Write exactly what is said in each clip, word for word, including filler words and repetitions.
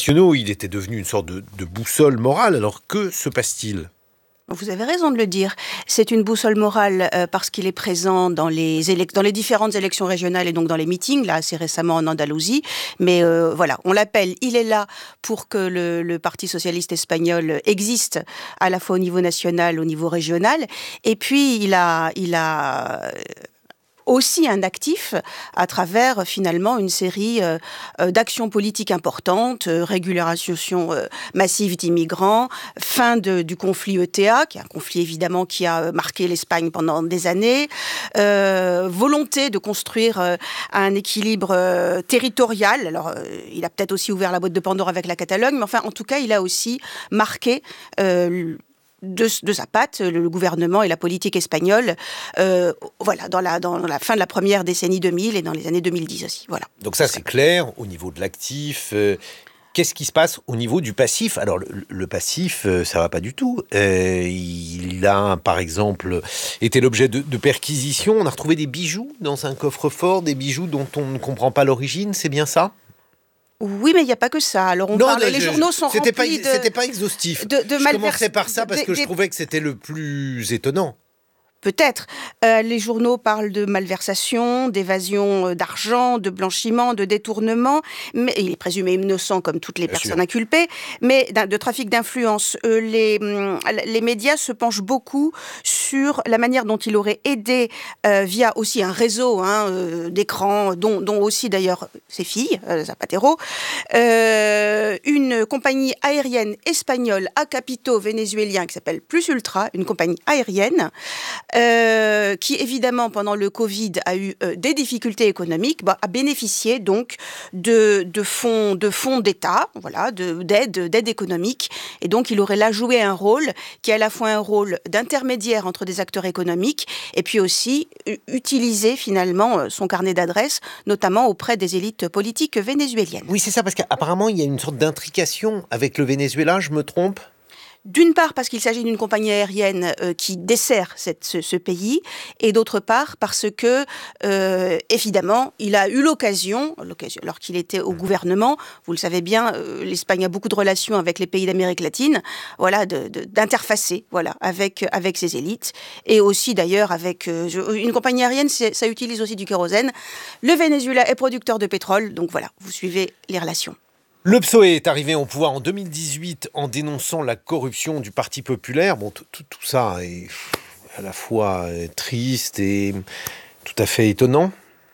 nationaux, il était devenu une sorte de, de boussole morale. Alors que se passe-t-il ? Vous avez raison de le dire. C'est une boussole morale euh, parce qu'il est présent dans les, élec- dans les différentes élections régionales et donc dans les meetings, là assez récemment en Andalousie. Mais euh, voilà, on l'appelle, il est là pour que le, le Parti socialiste espagnol existe à la fois au niveau national, au niveau régional. Et puis il a... Il a aussi un actif à travers finalement une série euh, d'actions politiques importantes, euh, régularisation euh, massive d'immigrants, fin de, du conflit E T A, qui est un conflit évidemment qui a marqué l'Espagne pendant des années, euh, volonté de construire euh, un équilibre euh, territorial. Alors euh, il a peut-être aussi ouvert la boîte de Pandore avec la Catalogne, mais enfin en tout cas il a aussi marqué euh, De, de sa patte, le gouvernement et la politique espagnole, euh, voilà, dans la, dans la fin de la première décennie deux mille et dans les années deux mille dix aussi. Voilà. Donc ça, c'est clair, au niveau de l'actif. Euh, qu'est-ce qui se passe au niveau du passif ? Alors, le, le passif, euh, ça va pas du tout. Euh, il a, par exemple, été l'objet de, de perquisitions. On a retrouvé des bijoux dans un coffre-fort, des bijoux dont on ne comprend pas l'origine, c'est bien ça ? Oui, mais il n'y a pas que ça. Alors on non, parle, de, les je, journaux sont c'était remplis pas, de... C'était pas exhaustif. De, de je malvers... commençais par ça parce de, que de, je trouvais que c'était le plus étonnant. Peut-être. Euh, les journaux parlent de malversation, d'évasion d'argent, de blanchiment, de détournement. Mais il est présumé innocent comme toutes les Bien personnes sûr. inculpées. Mais de trafic d'influence. Euh, les, les médias se penchent beaucoup sur la manière dont il aurait aidé euh, via aussi un réseau hein, euh, d'écrans, dont, dont aussi d'ailleurs ses filles, euh, Zapatero, euh, une compagnie aérienne espagnole à capitaux vénézuéliens qui s'appelle Plus Ultra, une compagnie aérienne. Euh, qui évidemment pendant le Covid a eu euh, des difficultés économiques, bah, a bénéficié donc de, de fonds de fonds d'État, voilà, de, d'aide, d'aide économique, et donc il aurait là joué un rôle qui est à la fois un rôle d'intermédiaire entre des acteurs économiques et puis aussi euh, utiliser finalement son carnet d'adresses, notamment auprès des élites politiques vénézuéliennes. Oui, c'est ça, parce qu'apparemment il y a une sorte d'intrication avec le Venezuela, je me trompe ? D'une part parce qu'il s'agit d'une compagnie aérienne euh, qui dessert cette, ce, ce pays, et d'autre part parce que, euh, évidemment, il a eu l'occasion, l'occasion, alors qu'il était au gouvernement, vous le savez bien, euh, l'Espagne a beaucoup de relations avec les pays d'Amérique latine, voilà, de, de, d'interfacer voilà, avec, avec ses élites, et aussi d'ailleurs avec euh, une compagnie aérienne, ça utilise aussi du kérosène. Le Venezuela est producteur de pétrole, donc voilà, vous suivez les relations. Le P S O E est arrivé au pouvoir en deux mille dix-huit en dénonçant la corruption du Parti populaire. Bon, tout, tout, tout ça est à la fois triste et tout à fait étonnant.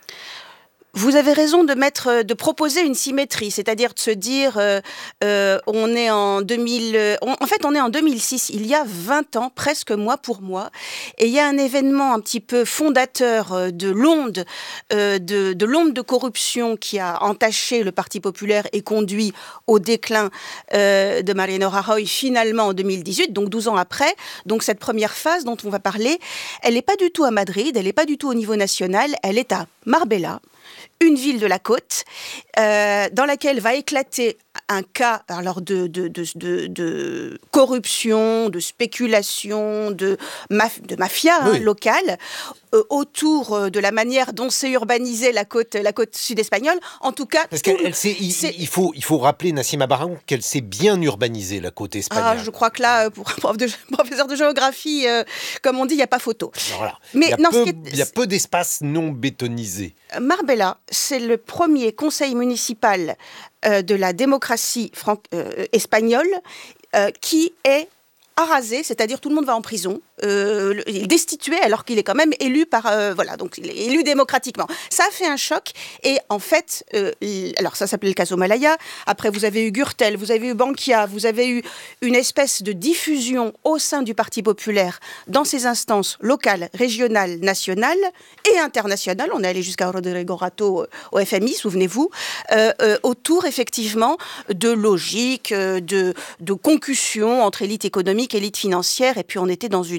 Vous avez raison de mettre, de proposer une symétrie, c'est-à-dire de se dire, euh, euh, on est en deux mille, on, en fait, on est en deux mille six, il y a vingt ans, presque mois pour mois, et il y a un événement un petit peu fondateur de l'onde, euh, de, de l'onde de corruption qui a entaché le Parti populaire et conduit au déclin euh, de Mariano Rajoy finalement en deux mille dix-huit, donc douze ans après. Donc cette première phase dont on va parler, elle n'est pas du tout à Madrid, elle n'est pas du tout au niveau national, elle est à Marbella, une ville de la côte, euh, dans laquelle va éclater un cas alors de, de, de, de, de corruption, de spéculation, de, maf- de mafia oui. hein, locale, euh, autour de la manière dont s'est urbanisée la côte, la côte sud-espagnole. En tout cas... Parce qu'elle s'est, il, il, faut, il faut rappeler, Nassima Barahou, qu'elle s'est bien urbanisée, la côte espagnole. Ah, je crois que là, pour un prof de, professeur de géographie, euh, comme on dit, il n'y a pas photo. Voilà. Mais, il, y a non, peu, ce qui est... il y a peu d'espaces non bétonisés. Marbella, c'est le premier conseil municipal euh, de la démocratie fran- euh, espagnole euh, qui est arasé, c'est-à-dire tout le monde va en prison. Euh, il est destitué alors qu'il est quand même élu par euh, voilà donc il est élu démocratiquement. Ça a fait un choc et en fait euh, alors ça s'appelait le Caso Malaya. Après vous avez eu Gürtel, vous avez eu Bankia, vous avez eu une espèce de diffusion au sein du Parti populaire dans ses instances locales, régionales, nationales et internationales. On est allé jusqu'à Rodrigo Rato au F M I, souvenez-vous, euh, euh, autour effectivement de logique, de de concussion entre élite économique, élite financière, et puis on était dans une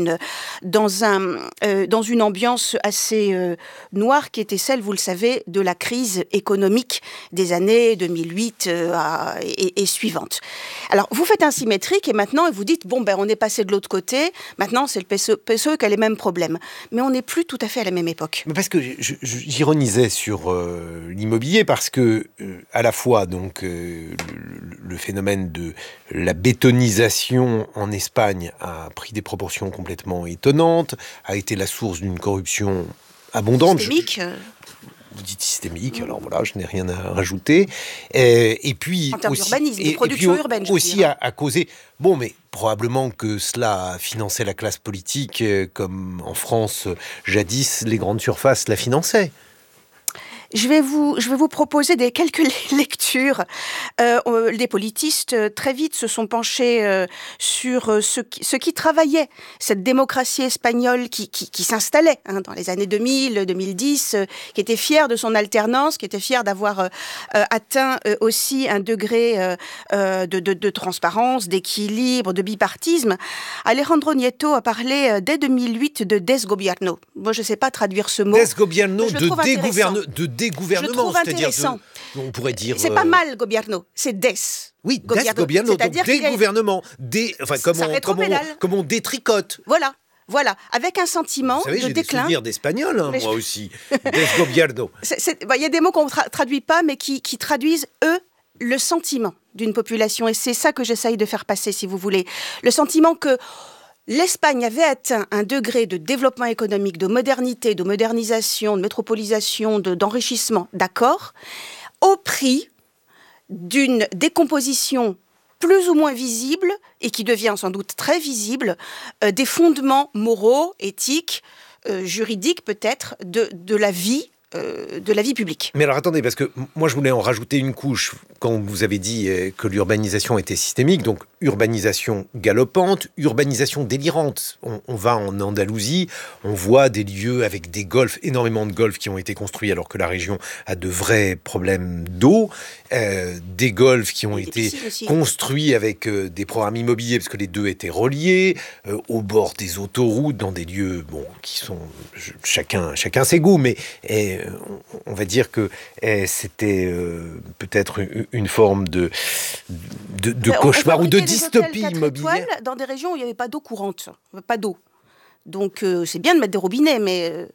une, dans, un, euh, dans une ambiance assez euh, noire qui était celle, vous le savez, de la crise économique des années deux mille huit euh, à, et, et suivantes. Alors, vous faites un symétrique et maintenant, vous dites, bon, ben, on est passé de l'autre côté, maintenant, c'est le P S E, P S E qui a les mêmes problèmes. Mais on n'est plus tout à fait à la même époque. Mais parce que je, je, j'ironisais sur euh, l'immobilier, parce que, euh, à la fois, donc, euh, le, le phénomène de la bétonisation en Espagne a pris des proportions complètement étonnantes, a été la source d'une corruption abondante. Systémique. Je, vous dites systémique, alors voilà, je n'ai rien à rajouter. Et, et puis en termes aussi, d'urbanisme, et, de production et puis, urbaine, je aussi à, à causer. Bon, mais probablement que cela a financé la classe politique, comme en France, jadis, les grandes surfaces la finançaient. Je vais vous, je vais vous proposer des quelques lectures. Euh, les politistes, très vite, se sont penchés euh, sur ce qui, ce qui travaillait, cette démocratie espagnole qui, qui, qui s'installait hein, dans les années deux mille, deux mille dix, euh, qui était fière de son alternance, qui était fière d'avoir euh, atteint euh, aussi un degré euh, euh, de, de, de transparence, d'équilibre, de bipartisme. Alejandro Nieto a parlé euh, dès deux mille huit de desgobierno. Moi, je ne sais pas traduire ce mot. Desgobierno, de dégouverne, de dégouvernement, c'est-à-dire de, on pourrait dire. C'est euh... pas mal gobierno, c'est des. Oui, desgobierno, donc dégouvernement, dé, enfin comme on, comme, on, comme on détricote. Voilà. Voilà, avec un sentiment Vous savez, de j'ai déclin. Des souvenirs d'espagnol, hein, moi je... aussi. Desgobierno. Il bah, y a des mots qu'on ne tra- traduit pas, mais qui, qui traduisent, eux, le sentiment d'une population. Et c'est ça que j'essaye de faire passer, si vous voulez. Le sentiment que l'Espagne avait atteint un degré de développement économique, de modernité, de modernisation, de métropolisation, de, d'enrichissement, d'accord, au prix d'une décomposition plus ou moins visible, et qui devient sans doute très visible, euh, des fondements moraux, éthiques, euh, juridiques peut-être, de, de la vie euh, de la vie publique. Mais alors attendez, parce que moi je voulais en rajouter une couche quand vous avez dit que l'urbanisation était systémique, donc urbanisation galopante, urbanisation délirante. On, on va en Andalousie, on voit des lieux avec des golfs, énormément de golfs qui ont été construits alors que la région a de vrais problèmes d'eau, euh, des golfs qui ont été construits avec euh, des programmes immobiliers parce que les deux étaient reliés, euh, au bord des autoroutes, dans des lieux bon, qui sont je, chacun, chacun ses goûts, mais et, on, on va dire que et, c'était euh, peut-être une, une forme de, de, de cauchemar ou de dystopie immobilière. Dans des régions où il n'y avait pas d'eau courante, pas d'eau. Donc euh, c'est bien de mettre des robinets, mais... Euh...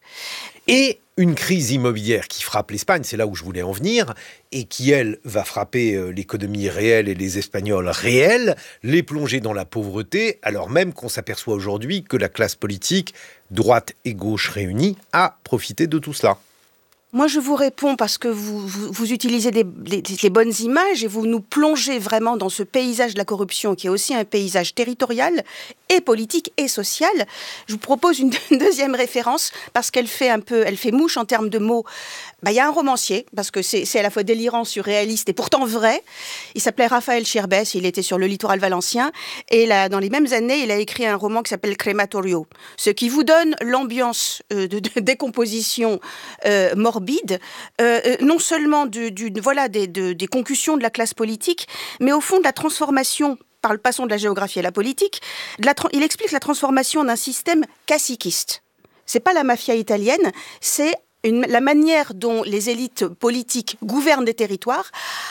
Et une crise immobilière qui frappe l'Espagne, c'est là où je voulais en venir, et qui, elle, va frapper euh, l'économie réelle et les Espagnols réels, les plonger dans la pauvreté, alors même qu'on s'aperçoit aujourd'hui que la classe politique, droite et gauche réunie, a profité de tout cela. Moi, je vous réponds parce que vous, vous, vous utilisez des, des, des bonnes images et vous nous plongez vraiment dans ce paysage de la corruption qui est aussi un paysage territorial et politique et social. Je vous propose une deuxième référence parce qu'elle fait un peu, elle fait mouche en termes de mots. Bah, il y a un romancier, parce que c'est, c'est à la fois délirant, surréaliste et pourtant vrai. Il s'appelait Raphaël Chirbes, il était sur le littoral valencien. Et là, dans les mêmes années, il a écrit un roman qui s'appelle Crematorio. Ce qui vous donne l'ambiance euh, de, de décomposition euh, morbide, euh, non seulement du, du, voilà, des, de, des concussions de la classe politique, mais au fond de la transformation, par le passant de la géographie à la politique, de la, il explique la transformation d'un système caciquiste. C'est pas la mafia italienne, c'est Une, la manière dont les élites politiques gouvernent des territoires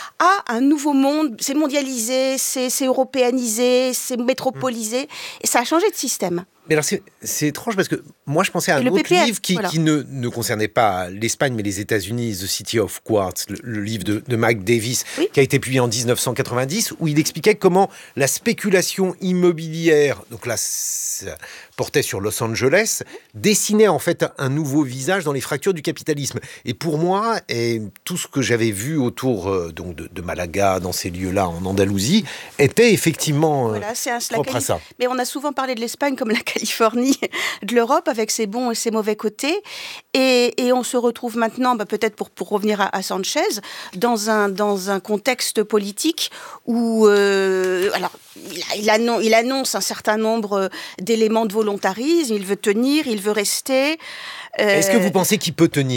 a un nouveau monde, c'est mondialisé, c'est, c'est européanisé, c'est métropolisé, et ça a changé de système. Mais alors c'est, c'est étrange parce que moi je pensais à un autre P P F, livre qui, voilà. qui ne, ne concernait pas l'Espagne mais les États-Unis, The City of Quartz, le, le livre de, de Mike Davis, oui. qui a été publié en dix-neuf cent quatre-vingt-dix, où il expliquait comment la spéculation immobilière, donc là ça portait sur Los Angeles, dessinait en fait un nouveau visage dans les fractures du capitalisme. Et pour moi, et tout ce que j'avais vu autour euh, donc de, de Malaga, dans ces lieux-là en Andalousie, était effectivement euh, voilà, c'est un, propre Cali- à ça. Mais on a souvent parlé de l'Espagne comme la Californie de l'Europe, avec ses bons et ses mauvais côtés. Et, et on se retrouve maintenant, bah, peut-être pour, pour revenir à, à Sanchez, dans un, dans un contexte politique où euh, alors, il, il, annonce, il annonce un certain nombre d'éléments de volontarisme, il veut tenir, il veut rester. Euh... Est-ce que vous pensez qu'il peut tenir ?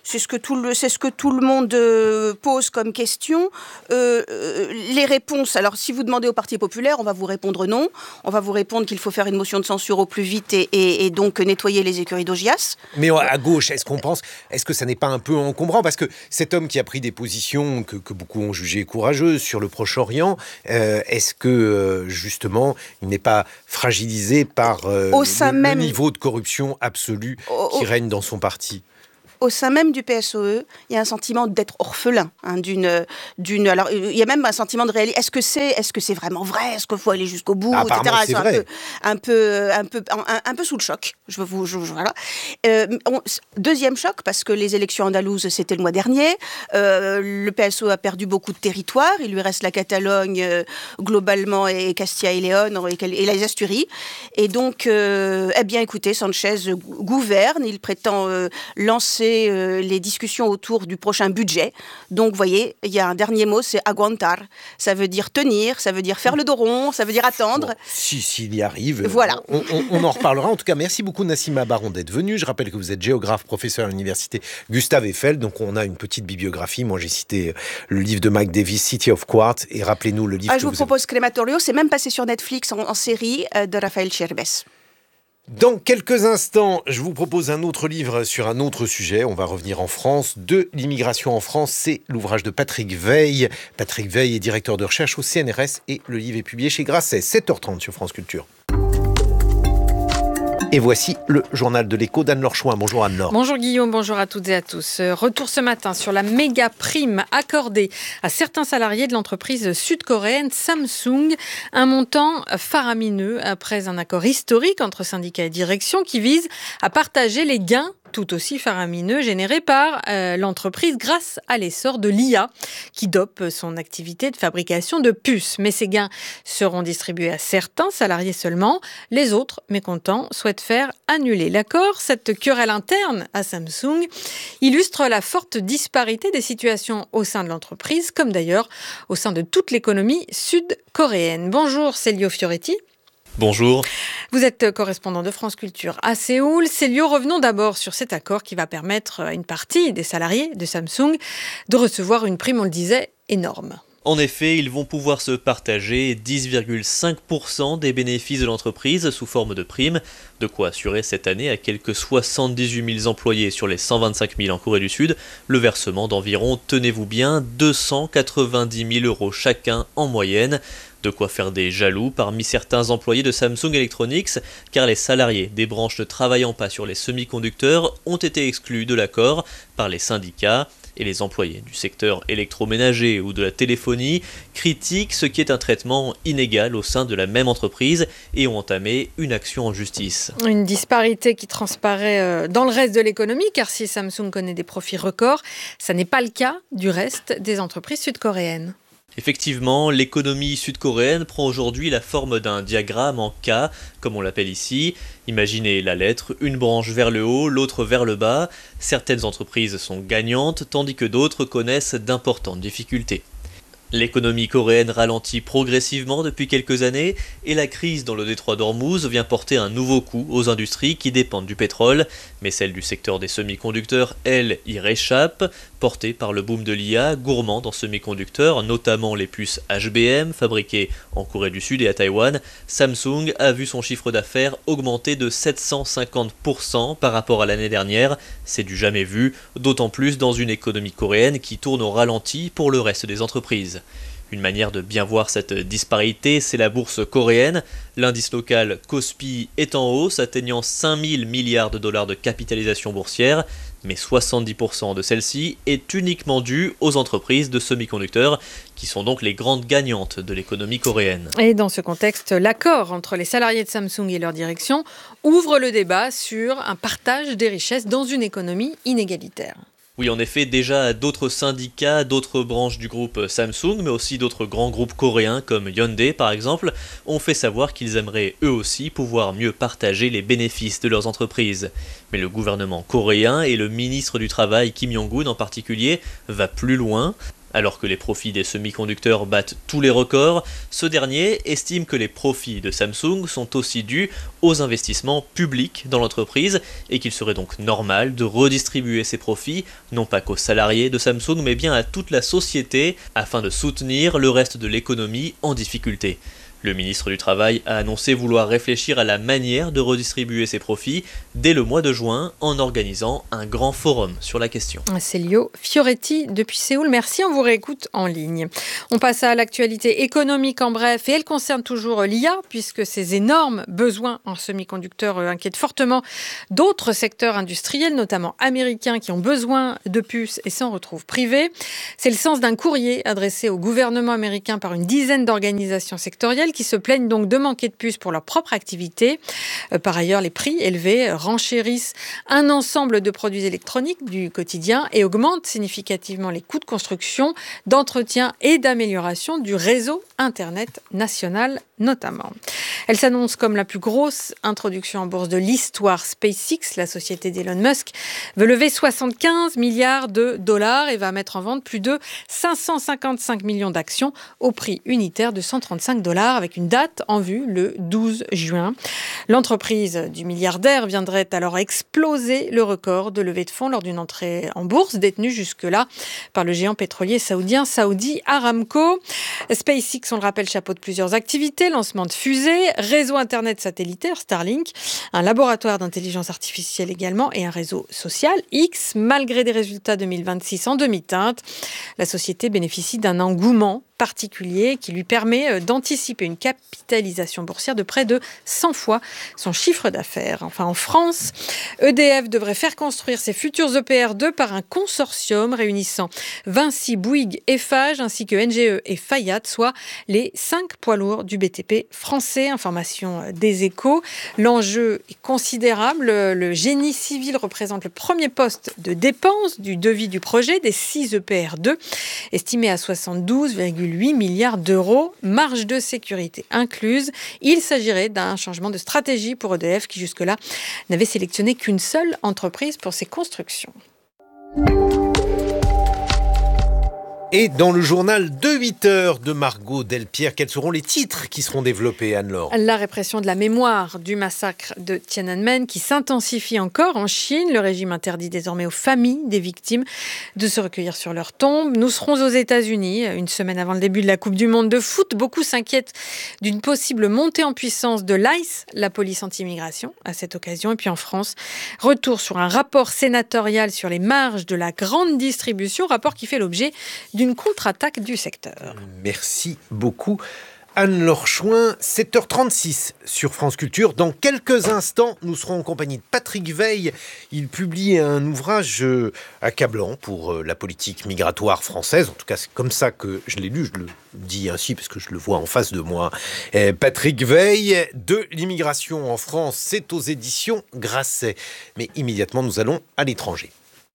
c'est ce que tout le, c'est ce que tout le monde euh, pose comme question. Euh, euh, les réponses, alors si vous demandez au Parti populaire, on va vous répondre non. On va vous répondre qu'il faut faire une motion de censure au plus vite et, et, et donc nettoyer les écuries d'Augias. Mais à gauche, est-ce qu'on pense, est-ce que ça n'est pas un peu encombrant? Parce que cet homme qui a pris des positions que, que beaucoup ont jugées courageuses sur le Proche-Orient, euh, est-ce que euh, justement il n'est pas fragilisé par euh, au sein le, même, le niveau de corruption absolu au, qui règne dans son parti? Au sein même du P S O E, il y a un sentiment d'être orphelin, hein, d'une, d'une. Alors, il y a même un sentiment de réalité. Est-ce que c'est, est-ce que c'est vraiment vrai? Est-ce qu'il faut aller jusqu'au bout, ah, et cetera. C'est, c'est un peu, un peu, un peu, un, un peu sous le choc. Je vous, je, voilà. Euh, on, deuxième choc parce que les élections andalouses, c'était le mois dernier. Euh, le P S O E a perdu beaucoup de territoire. Il lui reste la Catalogne euh, globalement et Castilla et Léon et, et les Asturies. Et donc, euh, eh bien, écoutez, Sanchez gouverne. Il prétend euh, lancer les discussions autour du prochain budget. Donc, vous voyez, il y a un dernier mot, c'est aguantar. Ça veut dire tenir, ça veut dire faire le dos rond, ça veut dire attendre. Bon, si, s'il y arrive, voilà. on, on, on en reparlera. En tout cas, merci beaucoup Nassima Baron d'être venue. Je rappelle que vous êtes géographe, professeur à l'université Gustave Eiffel. Donc, on a une petite bibliographie. Moi, j'ai cité le livre de Mike Davis, City of Quartz. Et rappelez-nous le livre ah, que je vous, vous propose avez... Crematorio. C'est même passé sur Netflix en, en série euh, de Raphaël Cherbes. Dans quelques instants, je vous propose un autre livre sur un autre sujet. On va revenir en France. De l'immigration en France, c'est l'ouvrage de Patrick Veil. Patrick Veil est directeur de recherche au C N R S et le livre est publié chez Grasset. sept heures trente sur France Culture. Et voici le journal de l'écho d'Anne-Laure Chouin. Bonjour Anne-Laure. Bonjour Guillaume, bonjour à toutes et à tous. Retour ce matin sur la méga prime accordée à certains salariés de l'entreprise sud-coréenne Samsung. Un montant faramineux après un accord historique entre syndicats et direction qui vise à partager les gains tout aussi faramineux générés par euh, l'entreprise grâce à l'essor de l'I A qui dope son activité de fabrication de puces. Mais ces gains seront distribués à certains salariés seulement. Les autres, mécontents, souhaitent faire annuler l'accord. Cette querelle interne à Samsung illustre la forte disparité des situations au sein de l'entreprise, comme d'ailleurs au sein de toute l'économie sud-coréenne. Bonjour Célio Fioretti. Bonjour. Vous êtes correspondant de France Culture à Séoul. Célio, revenons d'abord sur cet accord qui va permettre à une partie des salariés de Samsung de recevoir une prime, on le disait, énorme. En effet, ils vont pouvoir se partager dix virgule cinq pour cent des bénéfices de l'entreprise sous forme de prime, de quoi assurer cette année à quelques soixante-dix-huit mille employés sur les cent vingt-cinq mille en Corée du Sud le versement d'environ, tenez-vous bien, deux cent quatre-vingt-dix mille euros chacun en moyenne. De quoi faire des jaloux parmi certains employés de Samsung Electronics, car les salariés des branches ne travaillant pas sur les semi-conducteurs ont été exclus de l'accord par les syndicats. Et les employés du secteur électroménager ou de la téléphonie critiquent ce qui est un traitement inégal au sein de la même entreprise et ont entamé une action en justice. Une disparité qui transparaît dans le reste de l'économie, car si Samsung connaît des profits records, ça n'est pas le cas du reste des entreprises sud-coréennes. Effectivement, l'économie sud-coréenne prend aujourd'hui la forme d'un diagramme en K, comme on l'appelle ici. Imaginez la lettre, une branche vers le haut, l'autre vers le bas. Certaines entreprises sont gagnantes, tandis que d'autres connaissent d'importantes difficultés. L'économie coréenne ralentit progressivement depuis quelques années et la crise dans le détroit d'Ormuz vient porter un nouveau coup aux industries qui dépendent du pétrole. Mais celle du secteur des semi-conducteurs, elle, y réchappe, portée par le boom de l'I A, gourmand en semi-conducteurs, notamment les puces H B M fabriquées en Corée du Sud et à Taïwan. Samsung a vu son chiffre d'affaires augmenter de sept cent cinquante pour cent par rapport à l'année dernière. C'est du jamais vu, d'autant plus dans une économie coréenne qui tourne au ralenti pour le reste des entreprises. Une manière de bien voir cette disparité, c'est la bourse coréenne. L'indice local Kospi est en hausse, atteignant cinq mille milliards de dollars de capitalisation boursière, mais soixante-dix pour cent de celle-ci est uniquement due aux entreprises de semi-conducteurs, qui sont donc les grandes gagnantes de l'économie coréenne. Et dans ce contexte, l'accord entre les salariés de Samsung et leur direction ouvre le débat sur un partage des richesses dans une économie inégalitaire. Oui, en effet, déjà d'autres syndicats, d'autres branches du groupe Samsung, mais aussi d'autres grands groupes coréens comme Hyundai par exemple, ont fait savoir qu'ils aimeraient eux aussi pouvoir mieux partager les bénéfices de leurs entreprises. Mais le gouvernement coréen et le ministre du Travail Kim Jong-un en particulier va plus loin. Alors que les profits des semi-conducteurs battent tous les records, ce dernier estime que les profits de Samsung sont aussi dus aux investissements publics dans l'entreprise et qu'il serait donc normal de redistribuer ces profits, non pas qu'aux salariés de Samsung, mais bien à toute la société, afin de soutenir le reste de l'économie en difficulté. Le ministre du Travail a annoncé vouloir réfléchir à la manière de redistribuer ces profits dès le mois de juin en organisant un grand forum sur la question. Célio Fioretti depuis Séoul. Merci, on vous réécoute en ligne. On passe à l'actualité économique en bref et elle concerne toujours l'I A puisque ces énormes besoins en semi-conducteurs inquiètent fortement d'autres secteurs industriels, notamment américains, qui ont besoin de puces et s'en retrouvent privés. C'est le sens d'un courrier adressé au gouvernement américain par une dizaine d'organisations sectorielles qui se plaignent donc de manquer de puces pour leur propre activité. Par ailleurs, les prix élevés renchérissent un ensemble de produits électroniques du quotidien et augmentent significativement les coûts de construction, d'entretien et d'amélioration du réseau Internet national notamment. Elle s'annonce comme la plus grosse introduction en bourse de l'histoire. SpaceX, la société d'Elon Musk, veut lever soixante-quinze milliards de dollars et va mettre en vente plus de cinq cent cinquante-cinq millions d'actions au prix unitaire de cent trente-cinq dollars avec une date en vue le douze juin. L'entreprise du milliardaire viendrait alors exploser le record de levée de fonds lors d'une entrée en bourse détenue jusque-là par le géant pétrolier saoudien Saudi Aramco. SpaceX, on le rappelle, chapeaute plusieurs activités, lancement de fusées, réseau Internet satellitaire Starlink, un laboratoire d'intelligence artificielle également et un réseau social X. Malgré des résultats deux mille vingt-six en demi-teinte, la société bénéficie d'un engouement particulier qui lui permet d'anticiper une capitalisation boursière de près de cent fois son chiffre d'affaires. Enfin, en France, E D F devrait faire construire ses futurs E P R deux par un consortium réunissant Vinci, Bouygues, Eiffage ainsi que N G E et Fayat, soit les cinq poids lourds du B T P français. Information des Échos. L'enjeu est considérable. Le génie civil représente le premier poste de dépense du devis du projet des six E P R deux, estimé à soixante-douze virgule huit milliards d'euros, marge de sécurité incluse. Il s'agirait d'un changement de stratégie pour E D F qui jusque-là n'avait sélectionné qu'une seule entreprise pour ses constructions. Et dans le journal de huit heures de Margot Delpierre, quels seront les titres qui seront développés, Anne-Laure ? La répression de la mémoire du massacre de Tiananmen qui s'intensifie encore en Chine. Le régime interdit désormais aux familles des victimes de se recueillir sur leur tombe. Nous serons aux États-Unis, une semaine avant le début de la Coupe du Monde de foot. Beaucoup s'inquiètent d'une possible montée en puissance de l'I C E, la police anti-immigration, à cette occasion. Et puis en France, retour sur un rapport sénatorial sur les marges de la grande distribution, rapport qui fait l'objet d'une contre-attaque du secteur. Merci beaucoup. Anne-Laure Chouin, sept heures trente-six sur France Culture. Dans quelques instants, nous serons en compagnie de Patrick Veil. Il publie un ouvrage accablant pour la politique migratoire française. En tout cas, c'est comme ça que je l'ai lu. Je le dis ainsi parce que je le vois en face de moi. Et Patrick Veil, de l'immigration en France, c'est aux éditions Grasset. Mais immédiatement, nous allons à l'étranger.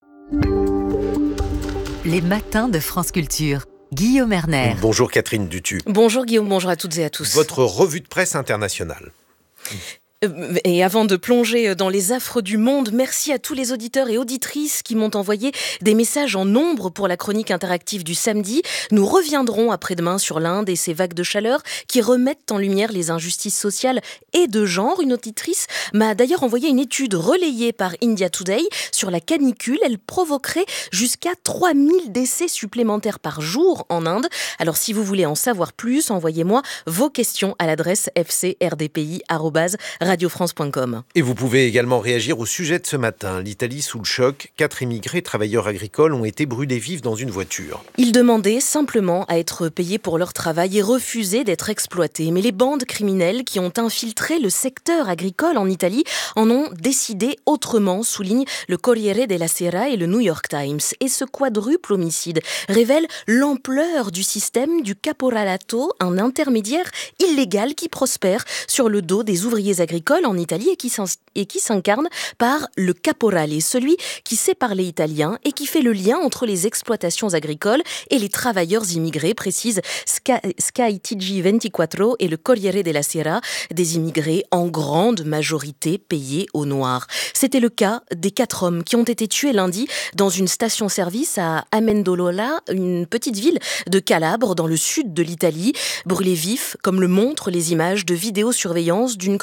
Les matins de France Culture. Guillaume Erner. Bonjour Catherine Dutu. Bonjour Guillaume, bonjour à toutes et à tous. Votre revue de presse internationale. Et avant de plonger dans les affres du monde, merci à tous les auditeurs et auditrices qui m'ont envoyé des messages en nombre pour la chronique interactive du samedi. Nous reviendrons après-demain sur l'Inde et ses vagues de chaleur qui remettent en lumière les injustices sociales et de genre. Une auditrice m'a d'ailleurs envoyé une étude relayée par India Today sur la canicule. Elle provoquerait jusqu'à trois mille décès supplémentaires par jour en Inde. Alors si vous voulez en savoir plus, envoyez-moi vos questions à l'adresse f c r d p i arobase radio france point com. Et vous pouvez également réagir au sujet de ce matin. L'Italie sous le choc. Quatre immigrés travailleurs agricoles ont été brûlés vifs dans une voiture. Ils demandaient simplement à être payés pour leur travail et refusaient d'être exploités. Mais les bandes criminelles qui ont infiltré le secteur agricole en Italie en ont décidé autrement, souligne le Corriere della Sera et le New York Times. Et ce quadruple homicide révèle l'ampleur du système du caporalato, un intermédiaire illégal qui prospère sur le dos des ouvriers agricoles en Italie et qui, et qui s'incarne par le caporale, celui qui sait parler italien et qui fait le lien entre les exploitations agricoles et les travailleurs immigrés, précise Sky, Sky T G vingt-quatre et le Corriere della Sera, des immigrés en grande majorité payés au noir. C'était le cas des quatre hommes qui ont été tués lundi dans une station-service à Amendola, une petite ville de Calabre dans le sud de l'Italie, brûlés vifs comme le montrent les images de vidéosurveillance d'une cruauté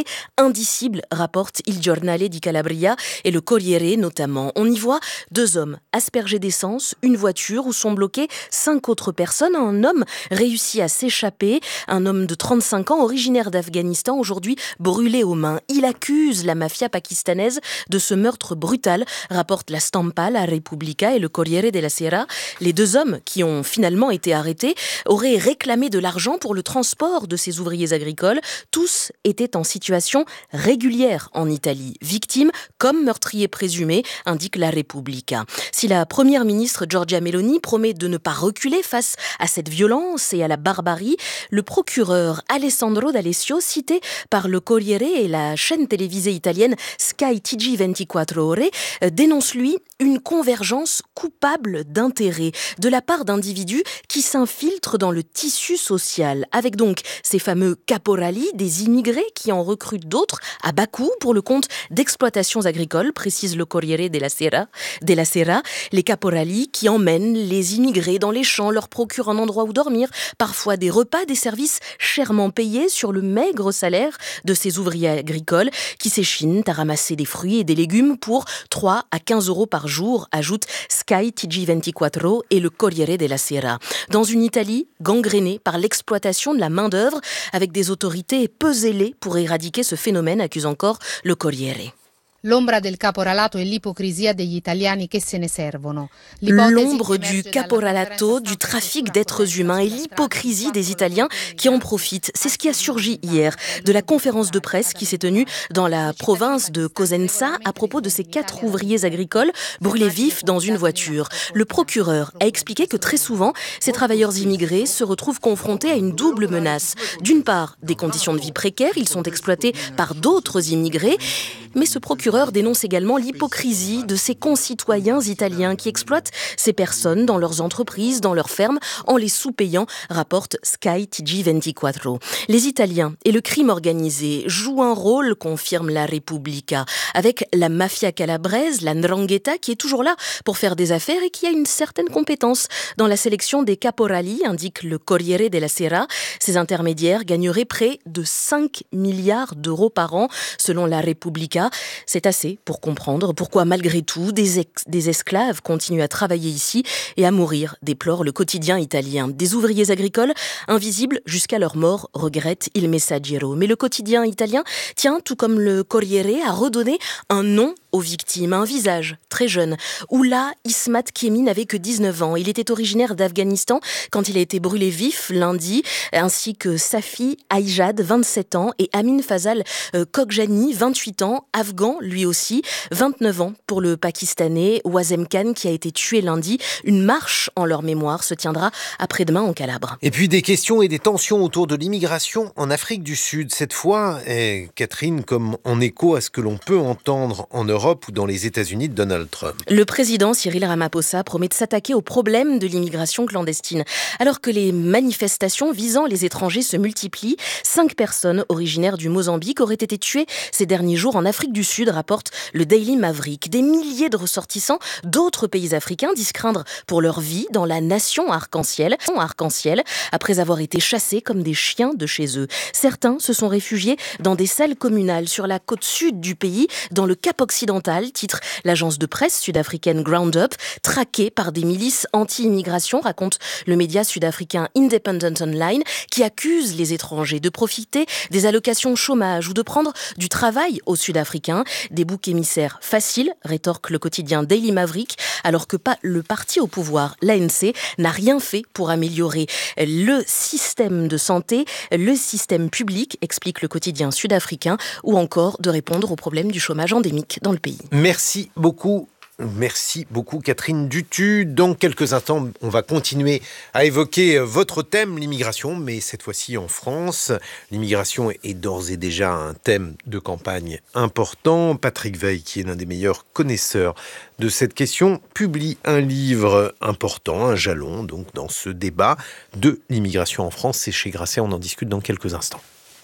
indicible, rapporte Il Giornale di Calabria et le Corriere notamment. On y voit deux hommes aspergés d'essence, une voiture où sont bloquées cinq autres personnes. Un homme réussit à s'échapper, un homme de trente-cinq ans, originaire d'Afghanistan, aujourd'hui brûlé aux mains. Il accuse la mafia pakistanaise de ce meurtre brutal, rapporte la Stampa, la Repubblica et le Corriere della Sera. Les deux hommes qui ont finalement été arrêtés auraient réclamé de l'argent pour le transport de ces ouvriers agricoles. Tous étaient en situation régulière en Italie, victimes comme meurtriers présumés, indique la Repubblica. Si la première ministre Giorgia Meloni promet de ne pas reculer face à cette violence et à la barbarie, le procureur Alessandro D'Alessio, cité par le Corriere et la chaîne télévisée italienne Sky T G vingt-quatre Ore, dénonce lui une convergence coupable d'intérêts de la part d'individus qui s'infiltrent dans le tissu social, avec donc ces fameux caporali, des immigrés qui en recrutent d'autres à bas coût pour le compte d'exploitations agricoles, précise le Corriere della Sera. Della Sera, les caporali qui emmènent les immigrés dans les champs, leur procurent un endroit où dormir, parfois des repas, des services chèrement payés sur le maigre salaire de ces ouvriers agricoles qui s'échinent à ramasser des fruits et des légumes pour trois à quinze euros par jour, ajoute Sky T G vingt-quatre et le Corriere della Sera. Dans une Italie gangrénée par l'exploitation de la main-d'œuvre, avec des autorités peu zélées pour éradiquer ce phénomène, accuse encore le Corriere. L'ombra del caporalato e l'ipocrisia degli italiani che se ne servono. L'ombre du caporalato, du trafic d'êtres humains et l'hypocrisie des Italiens qui en profitent. C'est ce qui a surgi hier de la conférence de presse qui s'est tenue dans la province de Cosenza à propos de ces quatre ouvriers agricoles brûlés vifs dans une voiture. Le procureur a expliqué que très souvent, ces travailleurs immigrés se retrouvent confrontés à une double menace. D'une part, des conditions de vie précaires, ils sont exploités par d'autres immigrés, mais ce procureur dénonce également l'hypocrisie de ses concitoyens italiens qui exploitent ces personnes dans leurs entreprises, dans leurs fermes, en les sous-payant, rapporte Sky T G vingt-quatre. Les Italiens et le crime organisé jouent un rôle, confirme la Repubblica, avec la mafia calabraise, la ndrangheta, qui est toujours là pour faire des affaires et qui a une certaine compétence dans la sélection des caporali, indique le Corriere della Sera. Ces intermédiaires gagneraient près de cinq milliards d'euros par an, selon la Repubblica. C'est assez pour comprendre pourquoi, malgré tout, des, ex- des esclaves continuent à travailler ici et à mourir, déplore le quotidien italien. Des ouvriers agricoles invisibles jusqu'à leur mort, regrette Il Messaggero. Mais le quotidien italien tient, tout comme le Corriere, à redonner un nom aux victimes, un visage très jeune. Oula Ismat Kemi n'avait que dix-neuf ans. Il était originaire d'Afghanistan quand il a été brûlé vif lundi, ainsi que Safi Aïjad, vingt-sept ans, et Amin Fazal euh, Kogjani, vingt-huit ans, afghan lui aussi, vingt-neuf ans pour le Pakistanais Wazem Khan qui a été tué lundi. Une marche en leur mémoire se tiendra après-demain en Calabre. Et puis des questions et des tensions autour de l'immigration en Afrique du Sud. Cette fois, eh, Catherine, comme en écho à ce que l'on peut entendre en Europe ou dans les États-Unis de Donald Trump. Le président Cyril Ramaphosa promet de s'attaquer au problème de l'immigration clandestine. Alors que les manifestations visant les étrangers se multiplient, cinq personnes originaires du Mozambique auraient été tuées ces derniers jours en Afrique du Sud, rapporte le Daily Maverick. Des milliers de ressortissants d'autres pays africains disent craindre pour leur vie dans la nation arc-en-ciel, arc-en-ciel, après avoir été chassés comme des chiens de chez eux. Certains se sont réfugiés dans des salles communales sur la côte sud du pays, dans le Cap occidental, titre l'agence de presse sud-africaine Ground Up, traquée par des milices anti-immigration, raconte le média sud-africain Independent Online, qui accuse les étrangers de profiter des allocations chômage ou de prendre du travail aux Sud-Africains. Des boucs émissaires faciles, rétorque le quotidien Daily Maverick, alors que pas le parti au pouvoir, l'A N C, n'a rien fait pour améliorer le système de santé, le système public, explique le quotidien sud-africain, ou encore de répondre aux problèmes du chômage endémique dans le pays. Merci beaucoup. Merci beaucoup Catherine Dutu. Dans quelques instants, on va continuer à évoquer votre thème, l'immigration, mais cette fois-ci en France. L'immigration est d'ores et déjà un thème de campagne important. Patrick Veil, qui est l'un des meilleurs connaisseurs de cette question, publie un livre important, un jalon, donc dans ce débat de l'immigration en France. C'est chez Grasset, on en discute dans quelques instants.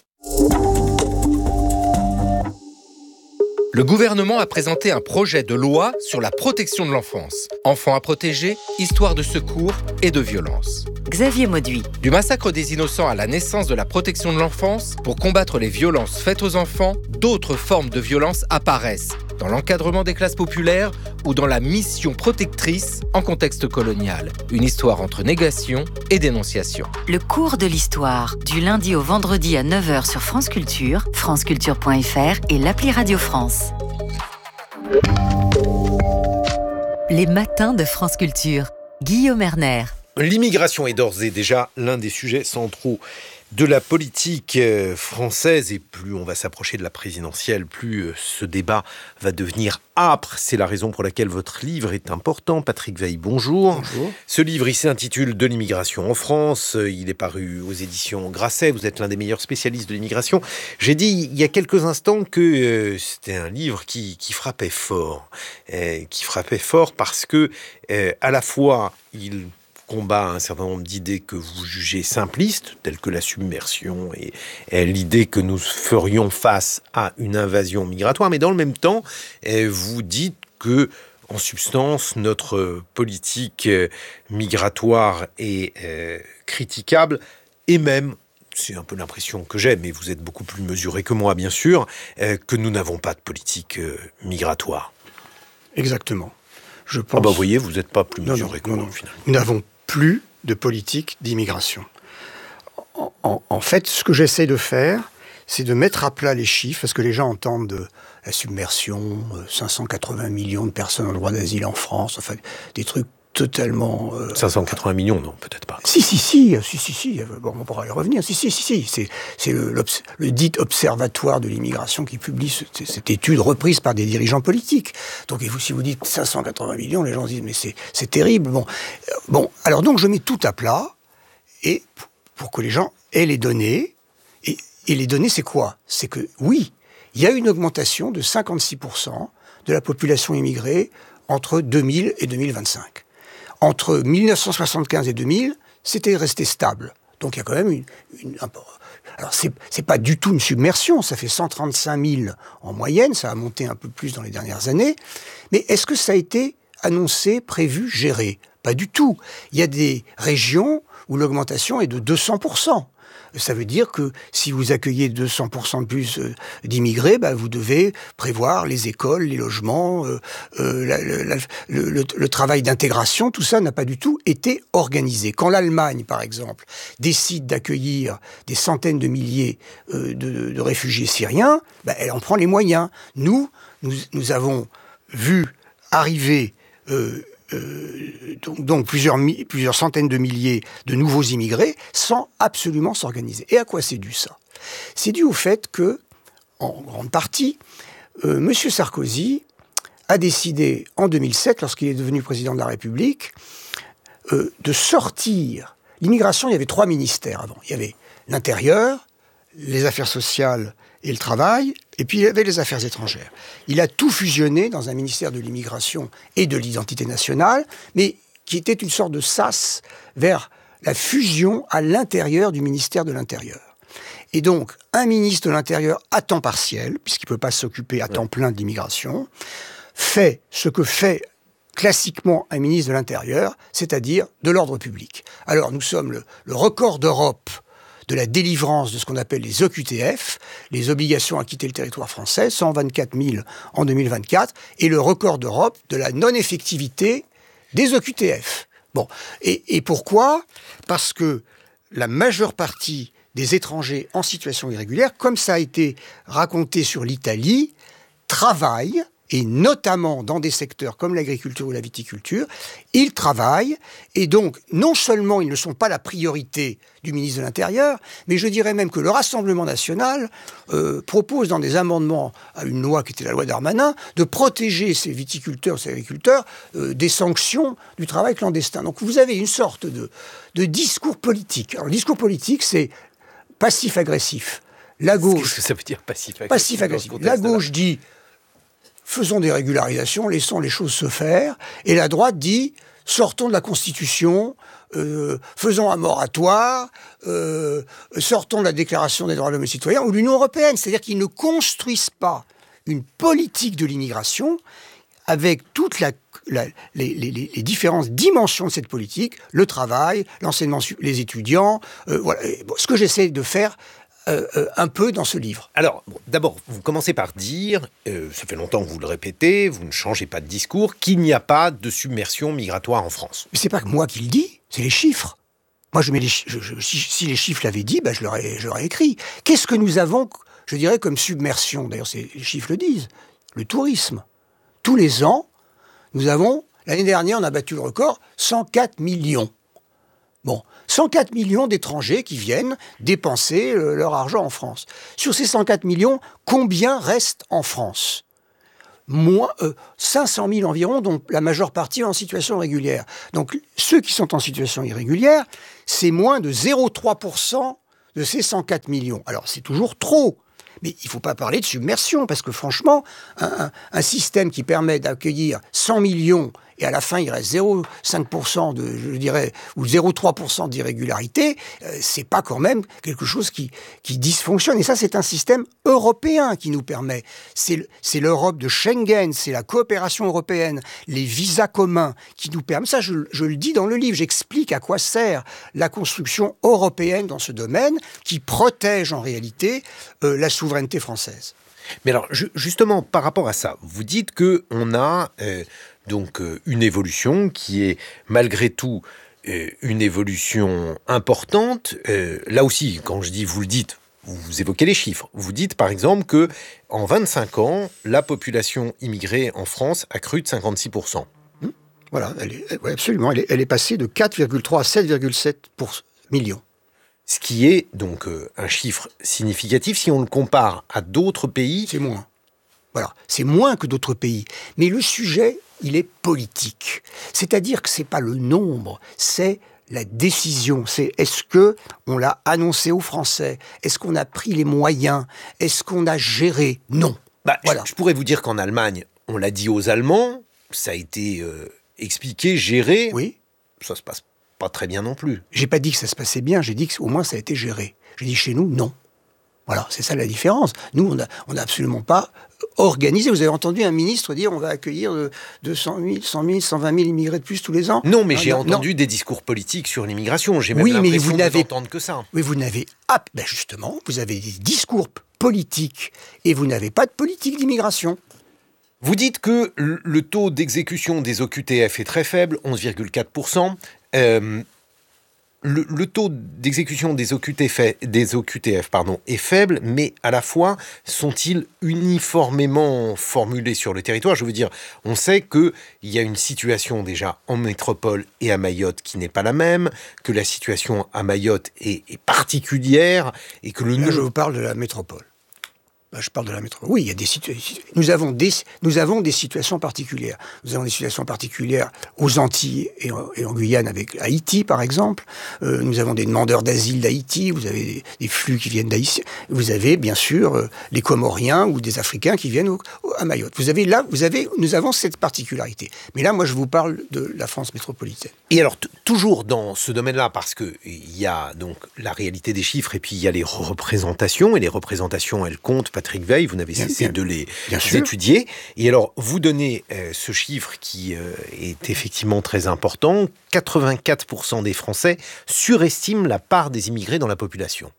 Le gouvernement a présenté un projet de loi sur la protection de l'enfance. Enfants à protéger, histoire de secours et de violence. Xavier Mauduit. Du massacre des innocents à la naissance de la protection de l'enfance, pour combattre les violences faites aux enfants, d'autres formes de violence apparaissent, dans l'encadrement des classes populaires ou dans la mission protectrice en contexte colonial. Une histoire entre négation et dénonciation. Le cours de l'histoire, du lundi au vendredi à neuf heures sur France Culture, franceculture point f r et l'appli Radio France. Les matins de France Culture. Guillaume Erner. L'immigration est d'ores et déjà l'un des sujets centraux de la politique française, et plus on va s'approcher de la présidentielle, plus ce débat va devenir âpre. C'est la raison pour laquelle votre livre est important. Patrick Veil, bonjour. Bonjour. Ce livre, il s'intitule « De l'immigration en France ». Il est paru aux éditions Grasset. Vous êtes l'un des meilleurs spécialistes de l'immigration. J'ai dit il y a quelques instants que euh, c'était un livre qui, qui frappait fort. Euh, qui frappait fort parce que, euh, à la fois, il combat un certain nombre d'idées que vous jugez simplistes, telles que la submersion et, et l'idée que nous ferions face à une invasion migratoire, mais dans le même temps, vous dites que, en substance, notre politique migratoire est euh, critiquable, et même, c'est un peu l'impression que j'ai, mais vous êtes beaucoup plus mesuré que moi, bien sûr, euh, que nous n'avons pas de politique euh, migratoire. Exactement. Je pense... Ah bah vous voyez, vous n'êtes pas plus mesuré non, non, que moi, non, non. finalement. Nous n'avons plus de politique d'immigration. En, en, en fait, ce que j'essaie de faire, c'est de mettre à plat les chiffres, parce que les gens entendent de la submersion, cinq cent quatre-vingts millions de personnes en droit d'asile en France, enfin, des trucs totalement... Euh, cinq cent quatre-vingts millions, non, peut-être pas. Si, si, si, si, si, si, bon, on pourra y revenir, si, si, si, si, c'est, c'est le, le dit Observatoire de l'immigration qui publie ce, cette étude reprise par des dirigeants politiques. Donc, et vous, si vous dites cinq cent quatre-vingts millions, les gens disent, mais c'est, c'est terrible. Bon, euh, bon, alors donc je mets tout à plat, et pour que les gens aient les données, et, et les données, c'est quoi ? C'est que, oui, il y a une augmentation de cinquante-six pour cent de la population immigrée entre deux mille et deux mille vingt-cinq. Entre mille neuf cent soixante-quinze et deux mille, c'était resté stable. Donc il y a quand même une... une un, alors c'est, c'est pas du tout une submersion, ça fait cent trente-cinq mille en moyenne, ça a monté un peu plus dans les dernières années. Mais est-ce que ça a été annoncé, prévu, géré ? Pas du tout. Il y a des régions où l'augmentation est de deux cents pour cent. Ça veut dire que si vous accueillez deux cents pour cent de plus d'immigrés, bah, vous devez prévoir les écoles, les logements, euh, euh, la, la, le, le, le travail d'intégration. Tout ça n'a pas du tout été organisé. Quand l'Allemagne, par exemple, décide d'accueillir des centaines de milliers euh, de, de réfugiés syriens, bah, elle en prend les moyens. Nous, nous, nous avons vu arriver... Euh, Euh, donc, donc plusieurs, plusieurs centaines de milliers de nouveaux immigrés sans absolument s'organiser. Et à quoi c'est dû ça ? C'est dû au fait que, en grande partie, euh, M. Sarkozy a décidé en deux mille sept, lorsqu'il est devenu président de la République, euh, de sortir. L'immigration, il y avait trois ministères avant. Il y avait l'intérieur, les affaires sociales et le travail, et puis il y avait les affaires étrangères. Il a tout fusionné dans un ministère de l'immigration et de l'identité nationale, mais qui était une sorte de sas vers la fusion à l'intérieur du ministère de l'Intérieur. Et donc, un ministre de l'Intérieur à temps partiel, puisqu'il ne peut pas s'occuper à temps plein de l'immigration, fait ce que fait classiquement un ministre de l'Intérieur, c'est-à-dire de l'ordre public. Alors, nous sommes le, le record d'Europe de la délivrance de ce qu'on appelle les O Q T F, les obligations à quitter le territoire français, cent vingt-quatre mille en deux mille vingt-quatre, et le record d'Europe de la non-effectivité des O Q T F. Bon, et, et pourquoi ? Parce que la majeure partie des étrangers en situation irrégulière, comme ça a été raconté sur l'Italie, travaillent, et notamment dans des secteurs comme l'agriculture ou la viticulture, ils travaillent, et donc non seulement ils ne sont pas la priorité du ministre de l'Intérieur, mais je dirais même que le Rassemblement national euh, propose dans des amendements à une loi qui était la loi Darmanin, de protéger ces viticulteurs, ces agriculteurs, euh, des sanctions du travail clandestin. Donc vous avez une sorte de, de discours politique. Alors le discours politique, c'est passif-agressif. La gauche... Qu'est-ce que ça veut dire passif-agressif ? Passif-agressif. La gauche dit... faisons des régularisations, laissons les choses se faire. Et la droite dit, sortons de la Constitution, euh, faisons un moratoire, euh, sortons de la Déclaration des droits de l'homme et des citoyens, ou l'Union européenne. C'est-à-dire qu'ils ne construisent pas une politique de l'immigration avec toutes la, la, les, les, les différentes dimensions de cette politique, le travail, l'enseignement, les étudiants, euh, voilà, et, bon, ce que j'essaie de faire euh, euh, un peu dans ce livre. Alors, bon, d'abord, vous commencez par dire, euh, ça fait longtemps que vous le répétez, vous ne changez pas de discours, qu'il n'y a pas de submersion migratoire en France. Mais c'est pas que moi qui le dis, c'est les chiffres. Moi, je mets les, je, je, si, si les chiffres l'avaient dit, ben, je l'aurais, je l'aurais écrit. Qu'est-ce que nous avons, je dirais, comme submersion? D'ailleurs, c'est, les chiffres le disent. Le tourisme. Tous les ans, nous avons, l'année dernière, on a battu le record, cent quatre millions. Bon, cent quatre millions d'étrangers qui viennent dépenser euh, leur argent en France. Sur ces cent quatre millions, combien restent en France? Moins, euh, cinq cent mille environ, dont la majeure partie en situation régulière. Donc, ceux qui sont en situation irrégulière, c'est moins de zéro virgule trois pour cent de ces cent quatre millions. Alors, c'est toujours trop. Mais il ne faut pas parler de submersion, parce que franchement, un, un, un système qui permet d'accueillir cent millions, et à la fin il reste zéro virgule cinq pour cent de, je dirais, ou zéro virgule trois pour cent d'irrégularité, euh, c'est pas quand même quelque chose qui, qui dysfonctionne. Et ça, c'est un système européen qui nous permet. C'est, c'est l'Europe de Schengen, c'est la coopération européenne, les visas communs qui nous permettent. Ça, je, je le dis dans le livre, j'explique à quoi sert la construction européenne dans ce domaine, qui protège en réalité euh, la souveraineté française. Mais alors, je, justement, par rapport à ça, vous dites qu'on a euh, donc euh, une évolution qui est malgré tout euh, une évolution importante. Euh, là aussi, quand je dis vous le dites, vous, vous évoquez les chiffres. Vous dites par exemple que en vingt-cinq ans, la population immigrée en France a cru de cinquante-six pour cent. Mmh. Voilà, elle est, ouais, absolument. Elle est, elle est passée de quatre virgule trois à sept virgule sept millions. Ce qui est donc euh, un chiffre significatif si on le compare à d'autres pays. C'est moins. Voilà, c'est moins que d'autres pays. Mais le sujet, il est politique. C'est-à-dire que c'est pas le nombre, c'est la décision. C'est est-ce que on l'a annoncé aux Français? Est-ce qu'on a pris les moyens? Est-ce qu'on a géré? Non. Bah, voilà. je, je pourrais vous dire qu'en Allemagne, on l'a dit aux Allemands, ça a été euh, expliqué, géré. Oui. Ça se passe pas très bien non plus. J'ai pas dit que ça se passait bien, j'ai dit qu'au moins ça a été géré. J'ai dit chez nous, non. Voilà, c'est ça la différence. Nous, on n'a on a absolument pas organisé. Vous avez entendu un ministre dire on va accueillir deux cent mille, cent mille, cent vingt mille immigrés de plus tous les ans? Non, mais non, j'ai non, entendu non. des discours politiques sur l'immigration. J'ai même oui, l'impression mais vous de n'avez... n'entendre que ça. Oui, vous n'avez... Ah, ben justement, vous avez des discours politiques et vous n'avez pas de politique d'immigration. Vous dites que le taux d'exécution des O Q T F est très faible, onze virgule quatre pour cent. Euh, le, le taux d'exécution des O Q T F, des O Q T F pardon, est faible, mais à la fois, sont-ils uniformément formulés sur le territoire? Je veux dire, on sait qu'il y a une situation déjà en métropole et à Mayotte qui n'est pas la même, que la situation à Mayotte est, est particulière, et que le... Là, je vous parle de la métropole. Là, je parle de la métropole. Oui, il y a des situations. Nous avons des, nous avons des situations particulières. Nous avons des situations particulières aux Antilles et en, et en Guyane avec Haïti, par exemple. Euh, nous avons des demandeurs d'asile d'Haïti. Vous avez des, des flux qui viennent d'Haïti. Vous avez, bien sûr, euh, les Comoriens ou des Africains qui viennent au, au, à Mayotte. Vous avez là, vous avez, nous avons cette particularité. Mais là, moi, je vous parle de la France métropolitaine. Et alors, t- toujours dans ce domaine-là, parce que il y a donc la réalité des chiffres et puis il y a les représentations. Et les représentations, elles comptent. Patrick Veil, vous n'avez cessé bien, de les étudier. Et alors, vous donnez euh, ce chiffre qui euh, est effectivement très important. quatre-vingt-quatre pour cent des Français surestiment la part des immigrés dans la population.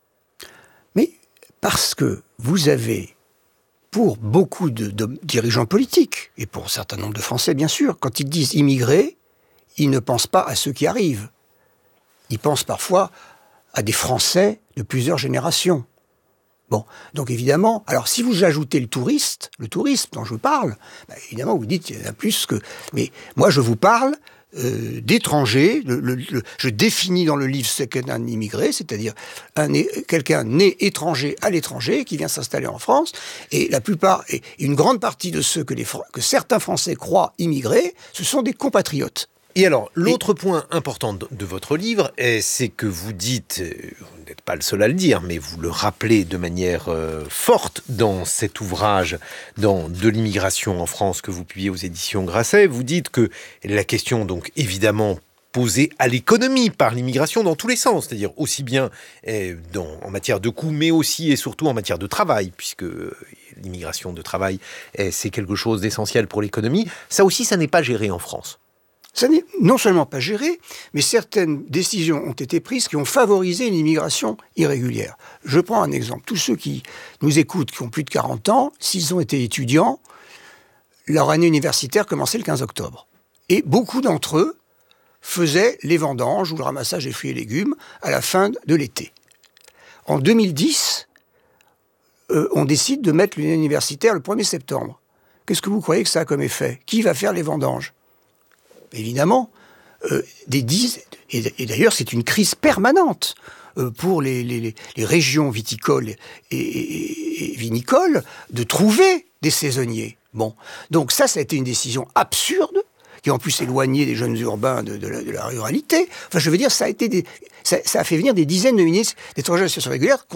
Mais parce que vous avez, pour beaucoup de, de dirigeants politiques, et pour un certain nombre de Français, bien sûr, quand ils disent immigrés, ils ne pensent pas à ceux qui arrivent. Ils pensent parfois à des Français de plusieurs générations. Bon, donc évidemment, alors si vous ajoutez le touriste, le tourisme dont je vous parle, bah évidemment vous dites qu'il y en a plus que... Mais moi je vous parle euh, d'étrangers, le, le, le, je définis dans le livre ce qu'est un immigré, c'est-à-dire un, quelqu'un né étranger à l'étranger qui vient s'installer en France, et la plupart, et une grande partie de ceux que, les, que certains Français croient immigrés, ce sont des compatriotes. Et alors, l'autre et... point important de, de votre livre, c'est que vous dites, vous n'êtes pas le seul à le dire, mais vous le rappelez de manière euh, forte dans cet ouvrage dans de l'immigration en France que vous publiez aux éditions Grasset, vous dites que la question, donc évidemment, posée à l'économie par l'immigration dans tous les sens, c'est-à-dire aussi bien eh, dans, en matière de coûts, mais aussi et surtout en matière de travail, puisque l'immigration de travail, c'est quelque chose d'essentiel pour l'économie. Ça aussi, ça n'est pas géré en France. Ça n'est non seulement pas géré, mais certaines décisions ont été prises qui ont favorisé une immigration irrégulière. Je prends un exemple. Tous ceux qui nous écoutent, qui ont plus de quarante ans, s'ils ont été étudiants, leur année universitaire commençait le quinze octobre. Et beaucoup d'entre eux faisaient les vendanges ou le ramassage des fruits et légumes à la fin de l'été. En deux mille dix, euh, on décide de mettre l'année universitaire le premier septembre. Qu'est-ce que vous croyez que ça a comme effet ? Qui va faire les vendanges ? Évidemment, euh, des dizaines, et, et d'ailleurs c'est une crise permanente euh, pour les, les, les régions viticoles et, et, et vinicoles de trouver des saisonniers. Bon, donc ça, ça a été une décision absurde, qui en plus éloignait les jeunes urbains de, de, la, de la ruralité. Enfin, je veux dire, ça a été des, ça, ça a fait venir des dizaines de ministres d'étrangers en situation régulière